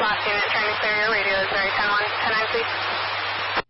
last unit trying to clear your radio. Is there 10-1, 10-9, please?